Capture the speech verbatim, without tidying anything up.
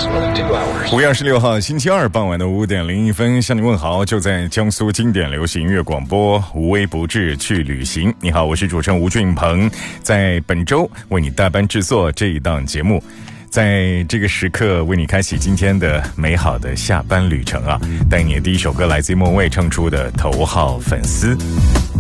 五月二十六号星期二傍晚的五点零一分，向你问好，就在江苏经典流行音乐广播，无微不至去旅行。你好，我是主持人吴俊鹏，在本周为你代班制作这一档节目，在这个时刻为你开启今天的美好的下班旅程啊！带你的第一首歌来自莫文蔚唱出的《头号粉丝》。